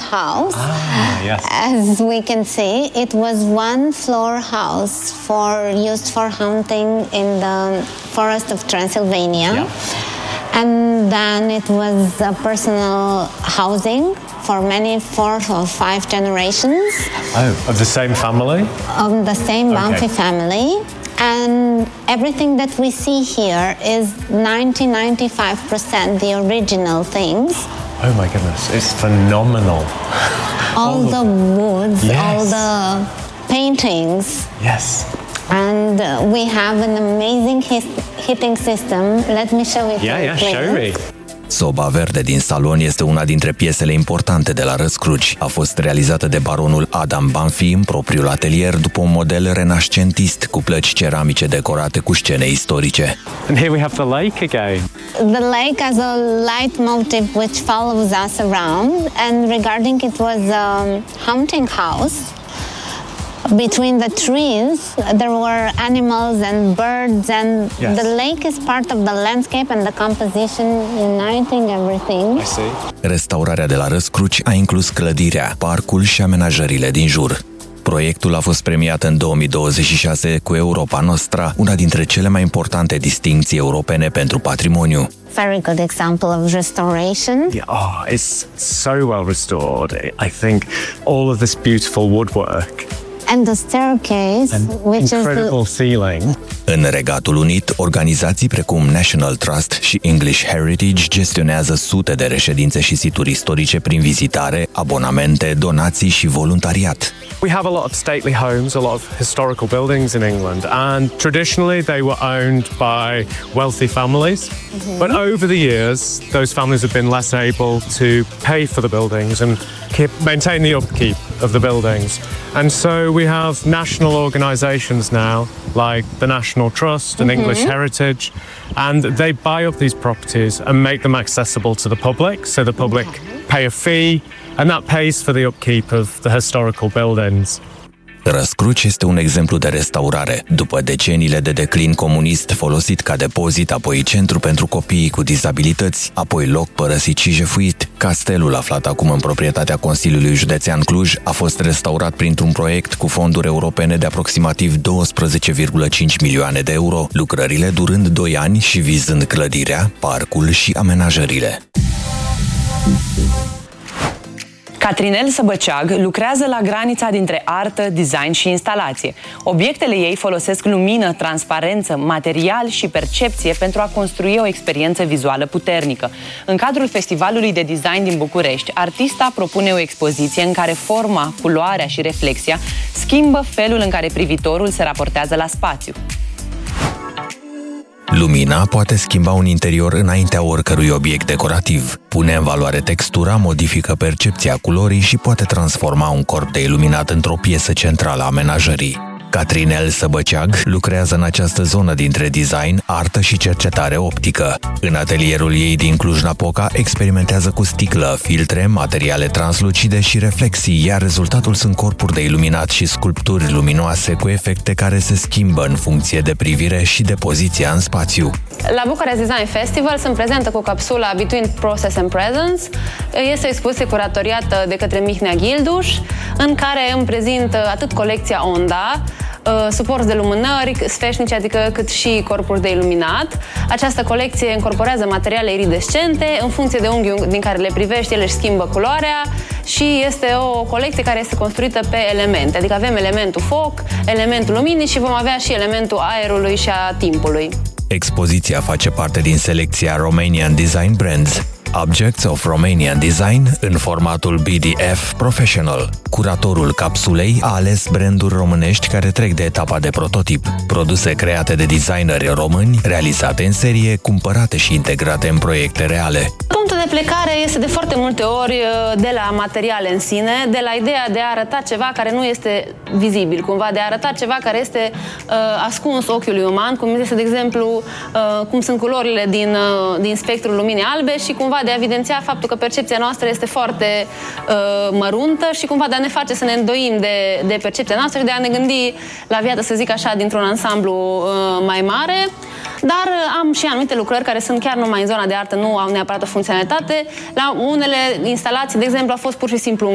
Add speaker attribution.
Speaker 1: house.
Speaker 2: Yes.
Speaker 1: As we can see, it was one floor house used for hunting in the forest of Transylvania.
Speaker 2: Yeah.
Speaker 1: And then it was a personal housing for many 4 or 5 generations.
Speaker 2: Oh, of the same family?
Speaker 1: Of the same Banfi family. And everything that we see here is 90-95% the original things.
Speaker 2: Oh my goodness, it's phenomenal.
Speaker 1: All the woods,
Speaker 2: yes.
Speaker 1: all the paintings.
Speaker 2: Yes.
Speaker 1: And we have an amazing heating system. Let me show it.
Speaker 2: Yeah, show me.
Speaker 3: Soba verde din salon este una dintre piesele importante de la Răscruci. A fost realizată de baronul Adam Banfi în propriul atelier după un model renascentist cu plăci ceramice decorate cu scene istorice.
Speaker 2: And here we have the lake again.
Speaker 1: The lake has a leitmotif which follows us around, and regarding it was a hunting house. Between the trees, there were animals and birds, and
Speaker 2: yes.
Speaker 1: the lake is part of the landscape and the composition, uniting everything.
Speaker 2: I see.
Speaker 3: Restaurarea de la Răscruci a inclus clădirea, parcul și amenajările din jur. Proiectul a fost premiat în 2026 cu Europa Nostra, una dintre cele mai importante distincții europene pentru patrimoniu.
Speaker 1: Very good example of restoration.
Speaker 2: Yeah, it's so well restored. I think all of this beautiful woodwork.
Speaker 1: And the staircase, which
Speaker 2: incredible ceiling.
Speaker 3: În Regatul Unit, organizații precum National Trust și English Heritage gestionează sute de reședințe și situri istorice prin vizitare, abonamente, donații și voluntariat.
Speaker 2: We have a lot of stately homes, a lot of historical buildings in England, and traditionally they were owned by wealthy families. But over the years, those families have been less able to pay for the buildings and maintain the upkeep of the buildings. And so we have national organizations now, like the National Trust and English Heritage, and they buy up these properties and make them accessible to the public, so the public pay a fee, and that pays for the upkeep of the historical buildings.
Speaker 3: Răscruci este un exemplu de restaurare. După deceniile de declin comunist, folosit ca depozit, apoi centru pentru copiii cu dizabilități, apoi loc părăsit și jefuit, castelul, aflat acum în proprietatea Consiliului Județean Cluj, a fost restaurat printr-un proiect cu fonduri europene de aproximativ 12,5 milioane de euro, lucrările durând 2 ani și vizând clădirea, parcul și amenajările.
Speaker 4: Catrinel Săbăceag lucrează la granița dintre artă, design și instalație. Obiectele ei folosesc lumină, transparență, material și percepție pentru a construi o experiență vizuală puternică. În cadrul Festivalului de Design din București, artista propune o expoziție în care forma, culoarea și reflexia schimbă felul în care privitorul se raportează la spațiu.
Speaker 3: Lumina poate schimba un interior înaintea oricărui obiect decorativ. Pune în valoare textura, modifică percepția culorii și poate transforma un corp de iluminat într-o piesă centrală a amenajării. Catrinel Săbăceag lucrează în această zonă dintre design, artă și cercetare optică. În atelierul ei din Cluj-Napoca experimentează cu sticlă, filtre, materiale translucide și reflexii, iar rezultatul sunt corpuri de iluminat și sculpturi luminoase cu efecte care se schimbă în funcție de privire și de poziția în spațiu.
Speaker 5: La Bucharest Design Festival sunt prezentă cu capsula Between Process and Presence. Este o expoziție curatoriată de către Mihnea Gilduș, în care îmi prezint atât colecția Onda, suporți de lumânări sfeșnice, adică cât și corpuri de iluminat. Această colecție incorporează materiale iridescente, în funcție de unghiul din care le privești, ele își schimbă culoarea și este o colecție care este construită pe elemente, adică avem elementul foc, elementul luminii și vom avea și elementul aerului și a timpului.
Speaker 3: Expoziția face parte din selecția Romanian Design Brands, Objects of Romanian Design, în formatul BDF Professional. Curatorul capsulei a ales branduri românești care trec de etapa de prototip, produse create de designeri români, realizate în serie, cumpărate și integrate în proiecte reale.
Speaker 5: Punctul de plecare este de foarte multe ori de la materiale în sine, de la ideea de a arăta ceva care nu este vizibil, cumva, de a arăta ceva care este ascuns ochiului uman, cum este, de exemplu, cum sunt culorile din spectrul luminii albe și cumva de a evidenția faptul că percepția noastră este foarte măruntă și cumva de a ne face să ne îndoim de percepția noastră și de a ne gândi la viață, să zic așa, dintr-un ansamblu mai mare. Dar am și anumite lucrări care sunt chiar numai în zona de artă, nu au neapărat o funcționalitate. La unele instalații, de exemplu, a fost pur și simplu un